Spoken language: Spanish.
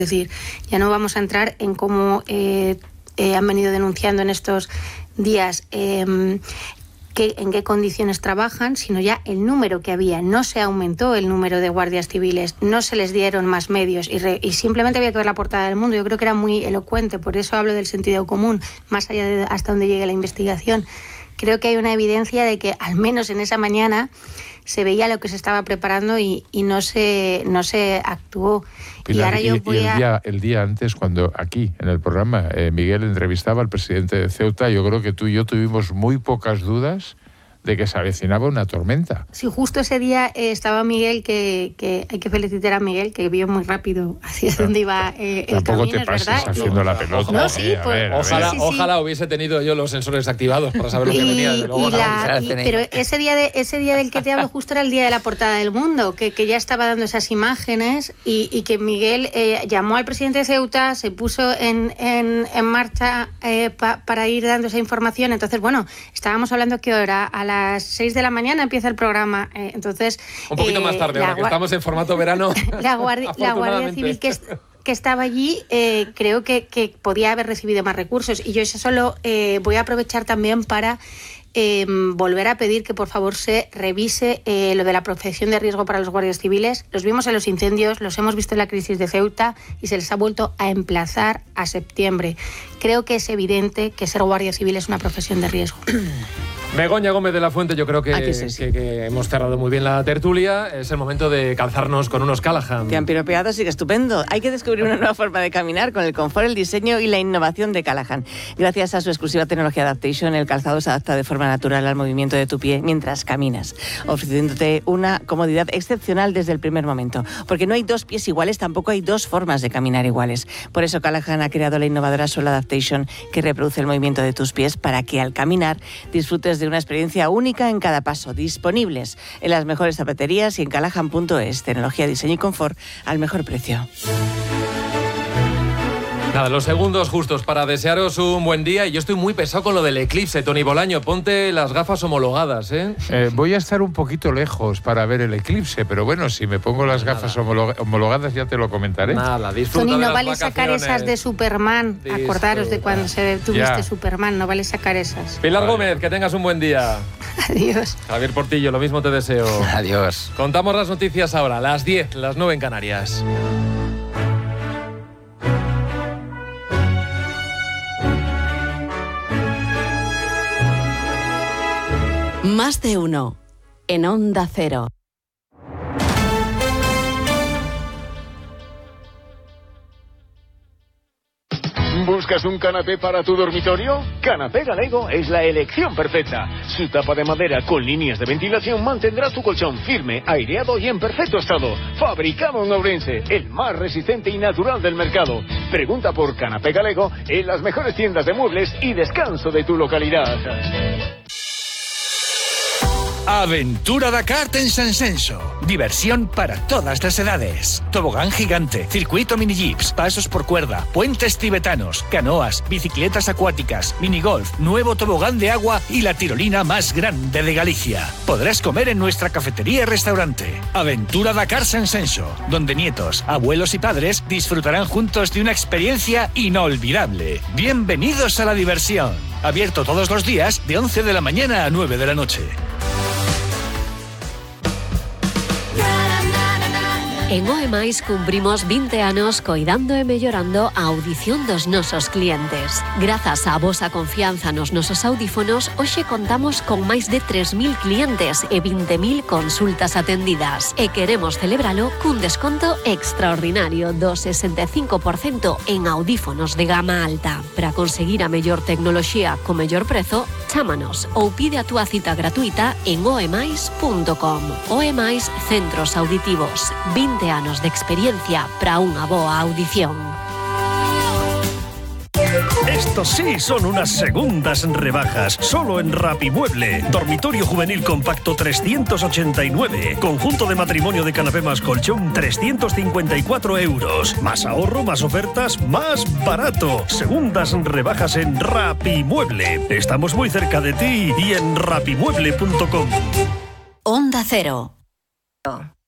Es decir, ya no vamos a entrar en cómo han venido denunciando en estos días en qué condiciones trabajan, sino ya el número que había. No se aumentó el número de guardias civiles, no se les dieron más medios y simplemente había que ver la portada del Mundo. Yo creo que era muy elocuente, por eso hablo del sentido común, más allá de hasta donde llegue la investigación. Creo que hay una evidencia de que al menos en esa mañana se veía lo que se estaba preparando y no se actuó. Pilar, el día antes, cuando aquí en el programa Miguel entrevistaba al presidente de Ceuta, yo creo que tú y yo tuvimos muy pocas dudas de que se avecinaba una tormenta. Sí, justo ese día estaba Miguel, que hay que felicitar a Miguel, que vio muy rápido hacia dónde iba el Tampoco camino, te pases ¿verdad? haciendo la pelota. No, sí, Ojalá hubiese tenido yo los sensores activados para saber lo que venía. Pero ese día del que te hablo justo era el día de la portada del Mundo, que ya estaba dando esas imágenes y que Miguel llamó al presidente de Ceuta, se puso en marcha para ir dando esa información. Entonces, bueno, estábamos hablando que ahora a las 6 de la mañana empieza el programa, entonces... Un poquito más tarde, ahora que estamos en formato verano. La Guardia Civil que estaba allí, creo que podía haber recibido más recursos. Y yo eso solo voy a aprovechar también para volver a pedir que por favor se revise lo de la profesión de riesgo para los guardias civiles. Los vimos en los incendios, los hemos visto en la crisis de Ceuta y se les ha vuelto a emplazar a septiembre. Creo que es evidente que ser guardia civil es una profesión de riesgo. Begoña Gómez de la Fuente, yo creo que hemos cerrado muy bien la tertulia. Es el momento de calzarnos con unos Callahan. Te han piropeado, sí que estupendo. Hay que descubrir una nueva forma de caminar con el confort, el diseño y la innovación de Callahan. Gracias a su exclusiva tecnología Adaptation, el calzado se adapta de forma natural al movimiento de tu pie mientras caminas, ofreciéndote una comodidad excepcional desde el primer momento. Porque no hay dos pies iguales, tampoco hay dos formas de caminar iguales. Por eso Callahan ha creado la innovadora suela Adaptation, que reproduce el movimiento de tus pies para que al caminar disfrutes de una experiencia única en cada paso, disponibles en las mejores zapaterías y en callahan.es. Tecnología, diseño y confort al mejor precio. Nada, los segundos justos para desearos un buen día. Y yo estoy muy pesado con lo del eclipse, Tony Bolaño. Ponte las gafas homologadas, ¿eh? Voy a estar un poquito lejos para ver el eclipse, pero bueno, si me pongo las gafas homologadas ya te lo comentaré. Nada, disfruta. Tony, de no las vale vacaciones. sacar esas de Superman. Acordaros de cuando tuviste Superman, no vale sacar esas. Pilar Gómez, que tengas un buen día. Adiós. Javier Portillo, lo mismo te deseo. Adiós. Contamos las noticias ahora, las 10, las 9 en Canarias. Más de uno en Onda Cero. ¿Buscas un canapé para tu dormitorio? Canapé Galego es la elección perfecta. Su tapa de madera con líneas de ventilación mantendrá tu colchón firme, aireado y en perfecto estado. Fabricado en Ourense, el más resistente y natural del mercado. Pregunta por Canapé Galego en las mejores tiendas de muebles y descanso de tu localidad. Aventura Dakar en Sansenso. Diversión para todas las edades. Tobogán gigante, circuito mini jeeps, pasos por cuerda, puentes tibetanos, canoas, bicicletas acuáticas, minigolf, nuevo tobogán de agua y la tirolina más grande de Galicia. Podrás comer en nuestra cafetería y restaurante. Aventura Dakar Sansenso, donde nietos, abuelos y padres disfrutarán juntos de una experiencia inolvidable. Bienvenidos a la diversión. Abierto todos los días de 11 de la mañana a 9 de la noche. En OEMAIS cumprimos 20 anos coidando e mellorando a audición dos nosos clientes. Grazas á vosa confianza nos nosos audífonos, hoxe contamos con máis de 3.000 clientes e 20.000 consultas atendidas. E queremos celebralo cun desconto extraordinario do 65% en audífonos de gama alta. Para conseguir a mellor tecnoloxía co mellor prezo, chámanos ou pide a túa cita gratuita en oemais.com. OEMAIS Centros Auditivos. 20 anos de experiencia para unha boa audición. Estos sí son unas segundas rebajas, solo en Rapimueble. Dormitorio juvenil compacto 389. Conjunto de matrimonio de canapé más colchón 354 euros. Más ahorro, más ofertas, más barato. Segundas rebajas en Rapimueble. Estamos muy cerca de ti y en rapimueble.com. Onda Cero.